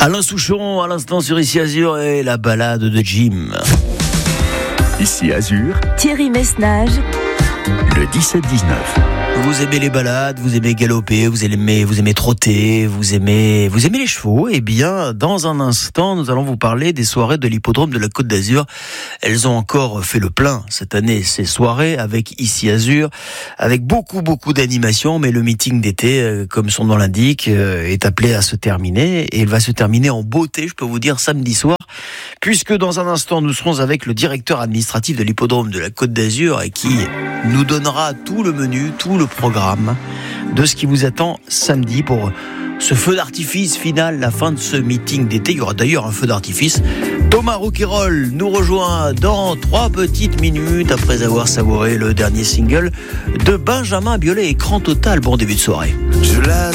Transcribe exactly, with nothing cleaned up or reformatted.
Alain Souchon, à l'instant sur Ici Azur et la balade de Jim. Ici Azur, Thierry Messnage, le dix-sept dix-neuf. Vous aimez les balades, vous aimez galoper, vous aimez, vous aimez trotter, vous aimez, vous aimez les chevaux. Eh bien, dans un instant, nous allons vous parler des soirées de l'hippodrome de la Côte d'Azur. Elles ont encore fait le plein cette année, ces soirées avec Ici Azur, avec beaucoup, beaucoup d'animations. Mais le meeting d'été, comme son nom l'indique, est appelé à se terminer. Et il va se terminer en beauté, je peux vous dire, samedi soir. Puisque dans un instant, nous serons avec le directeur administratif de l'hippodrome de la Côte d'Azur et qui nous donnera tout le menu, tout le programme de ce qui vous attend samedi pour ce feu d'artifice final, la fin de ce meeting d'été. Il y aura d'ailleurs un feu d'artifice. Thomas Rouquayrol nous rejoint dans trois petites minutes après avoir savouré le dernier single de Benjamin Biolay, Écran Total. Bon début de soirée. Je la